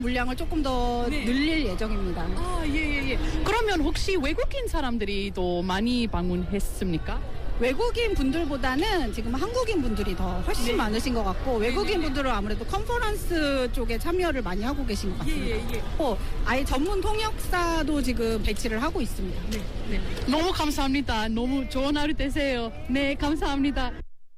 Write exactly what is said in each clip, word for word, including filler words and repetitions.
물량을 조금 더 네. 늘릴 예정입니다. 아, 예, 예, 예. 그러면 혹시 외국인 사람들이 또 많이 방문했습니까? 외국인 분들보다는 지금 한국인 분들이 더 훨씬 네. 많으신 것 같고 외국인 네네네. 분들은 아무래도 컨퍼런스 쪽에 참여를 많이 하고 계신 것 같습니다. 예, 예, 예. 어, 아예 전문 통역사도 지금 배치를 하고 있습니다. 네, 네. 너무 감사합니다. 너무 좋은 하루 되세요. 네, 감사합니다.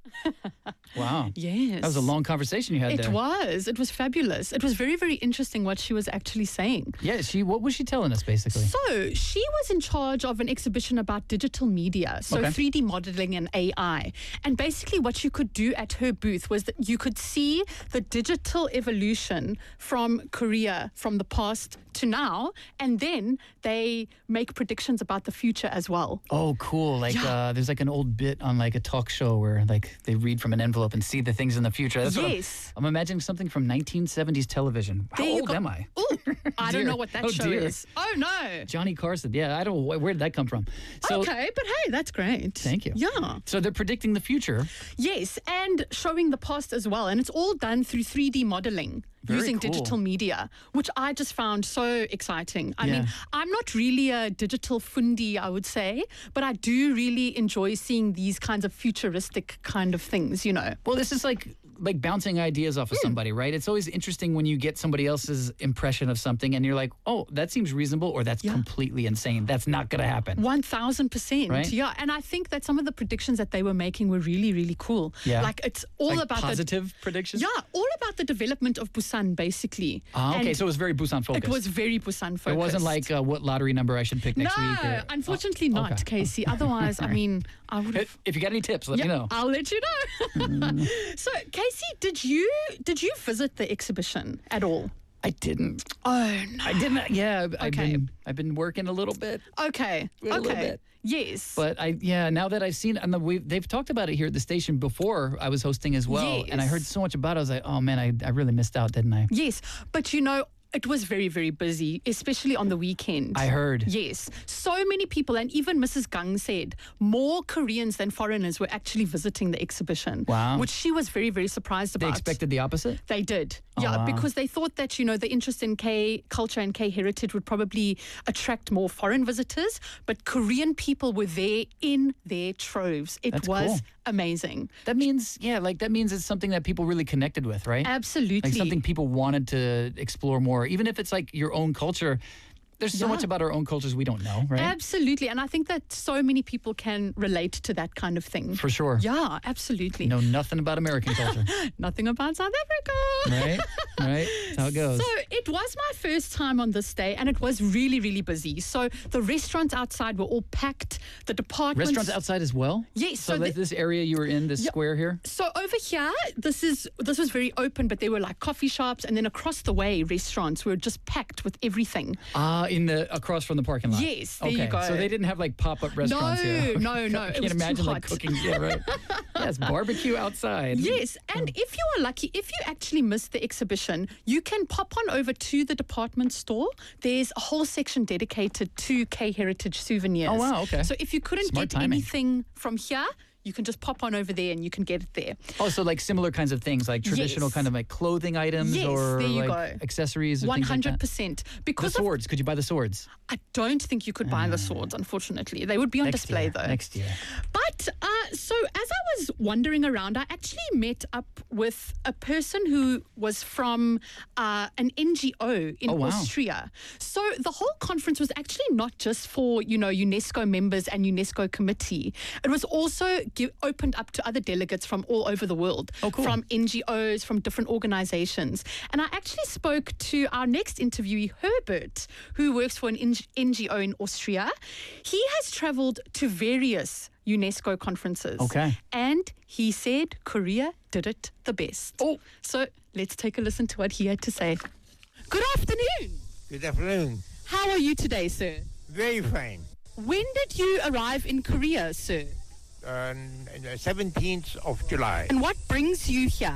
Wow. Yes. That was a long conversation you had It there. was. It was fabulous. It was very, very interesting what she was actually saying. Yeah, she. What was she telling us, basically? So she was in charge of an exhibition about digital media, so Okay. three D modeling and A I. And basically what you could do at her booth was that you could see the digital evolution from Korea, from the past to now, and then they make predictions about the future as well. Oh, cool. Like, Yeah. uh, there's like an old bit on like a talk show where like they read from an envelope and see the things in the future. That's what I'm- Yes. I'm, imagining something from nineteen seventies television. How There you old go. am I? Ooh, I Dear. don't know what that Oh, show dear. is. Oh, no. Johnny Carson. Yeah, I don't. wh- Where did that come from? So, okay, but hey, that's great. Thank you. Yeah. So they're predicting the future. Yes, and showing the past as well. And it's all done through three D modeling Very using cool. digital media, which I just found so exciting. I mean, Yeah. I'm not really a digital fundi, I would say, but I do really enjoy seeing these kinds of futuristic kind of things, you know. Well, this is like like bouncing ideas off of somebody, right? It's always interesting when you get somebody else's impression of something and you're like, oh, that seems reasonable, or that's Yeah. completely insane. That's not going to happen. one thousand percent. Right? Yeah. And I think that some of the predictions that they were making were really, really cool. Yeah. Like it's all Like about positive predictions? the. Yeah, all about the development of Busan, basically. Ah, okay, And so it was very Busan focused. it was very Busan focused. It wasn't like uh, what lottery number I should pick next no, week. or- unfortunately Oh, not, okay. Casey. Otherwise, I mean, I would have. If, if you got any tips, let Yeah, me know. I'll let you know. So, Casey, did you did you visit the exhibition at all? I didn't. Oh no. I didn't. Yeah, I've, I've Okay. been I've been working a little bit, Okay. A little okay. bit. Yes. but I yeah. Now that I've seen, and the, we they've talked about it here at the station before I was hosting as well, and I heard Yes. so much about it. I was like, oh man, I I really missed out, didn't I? Yes, but you know, it was very, very busy, especially on the weekend. I heard. Yes. So many people, and even Missus Gang said more Koreans than foreigners were actually visiting the exhibition. Wow. Which she was very, very surprised They about. expected the opposite. They did. Oh, yeah, wow. because they thought that, you know, the interest in K culture and K heritage would probably attract more foreign visitors, but Korean people were there in their troves. It That's was cool. amazing. That means yeah, like that means it's something that people really connected with, right? Absolutely. Like something people wanted to explore more, even if it's like your own culture. There's so Yeah. much about our own cultures we don't know, right? Absolutely. And I think that so many people can relate to that kind of thing. For sure. Yeah, absolutely. Know nothing about American culture, Nothing about South Africa. right? Right? That's how it goes. So it was my first time on this day, and it was really, really busy. So the restaurants outside were all packed. The departments. Restaurants outside as well. Yes, So, so like the- this area you were in, this Yeah. square here. So over here, this is this was very open, but there were like coffee shops, and then across the way, restaurants were just packed with everything. Ah, in the across from the parking lot. Yes, there okay. you go. So they didn't have like pop-up restaurants here. no, no, I it can't was too imagine like hot. cooking. Yeah, right. Yes, barbecue outside. Yes, and if you are lucky, if you actually missed the exhibition, you can pop on over to the department store. There's a whole section dedicated to K Heritage souvenirs. Oh, wow, okay. So if you couldn't Smart get timing. anything from here, you can just pop on over there and you can get it there. Oh, so like similar kinds of things, like traditional Yes. kind of like clothing items Yes, or there you like go. accessories or One things like hundred that. percent. The Because of, swords. Could you buy the swords? I don't think you could buy the swords, unfortunately. They would be on Next display year. though. Next year. But uh, so as I was wandering around, I actually met up with a person who was from uh, an N G O in Oh, wow. Austria. So the whole conference was actually not just for, you know, UNESCO members and UNESCO committee. It was also give, opened up to other delegates from all over the world, Oh, cool. from N G Os, from different organizations. And I actually spoke to our next interviewee, Herbert, who works for an N G O in Austria. He has traveled to various UNESCO conferences. Okay. And he said Korea did it the best. Oh. So let's take a listen to what he had to say. Good afternoon. Good afternoon. How are you today, sir? Very fine. When did you arrive in Korea, sir? Uh, seventeenth of July, And what brings you here?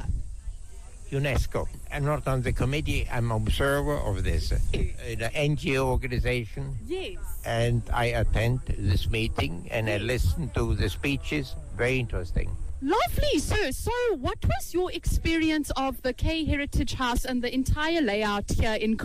UNESCO. I'm not on the committee. I'm observer of this uh, the N G O organization, Yes. and I attend this meeting and I listen to the speeches. Very interesting. Lovely, sir. So what was your experience of the K Heritage House and the entire layout here in Korea?